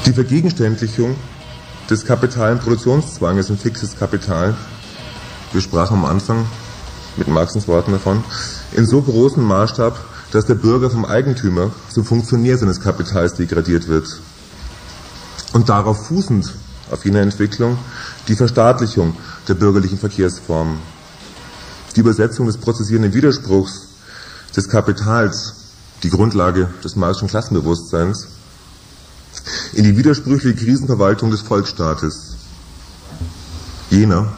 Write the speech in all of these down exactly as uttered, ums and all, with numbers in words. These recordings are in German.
Die Vergegenständlichung des kapitalen Produktionszwanges in fixes Kapital, wir sprachen am Anfang mit Marxens Worten davon, in so großem Maßstab, dass der Bürger vom Eigentümer zum Funktionär seines Kapitals degradiert wird. Und darauf fußend, auf jener Entwicklung, die Verstaatlichung der bürgerlichen Verkehrsformen, die Übersetzung des prozessierenden Widerspruchs des Kapitals, die Grundlage des marxischen Klassenbewusstseins, in die widersprüchliche Krisenverwaltung des Volksstaates. Jener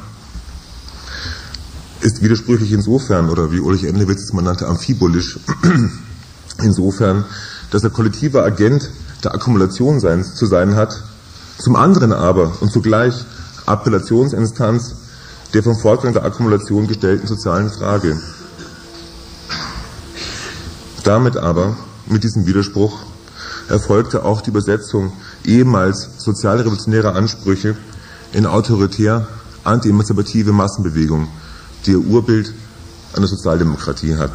ist widersprüchlich insofern, oder wie Ulrich Endlewitz es mal nannte, amphibulisch, insofern, dass er kollektiver Agent der Akkumulation sein, zu sein hat, zum anderen aber und zugleich Appellationsinstanz der vom Fortgang der Akkumulation gestellten sozialen Frage. Damit aber, mit diesem Widerspruch, erfolgte auch die Übersetzung ehemals sozialrevolutionärer Ansprüche in autoritär anti-emanzipative Massenbewegung, die ihr Urbild an der Sozialdemokratie hat.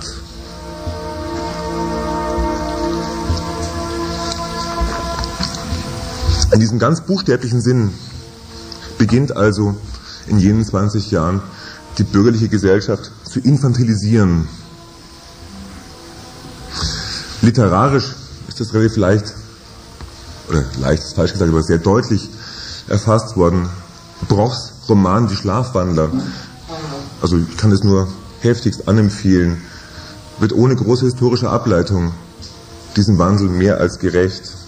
In diesem ganz buchstäblichen Sinn beginnt also in jenen zwanzig Jahren die bürgerliche Gesellschaft zu infantilisieren. Literarisch ist das relativ leicht, oder leicht ist falsch gesagt, aber sehr deutlich erfasst worden. Brochs Roman Die Schlafwandler, also ich kann es nur heftigst anempfehlen, wird ohne große historische Ableitung diesem Wandel mehr als gerecht.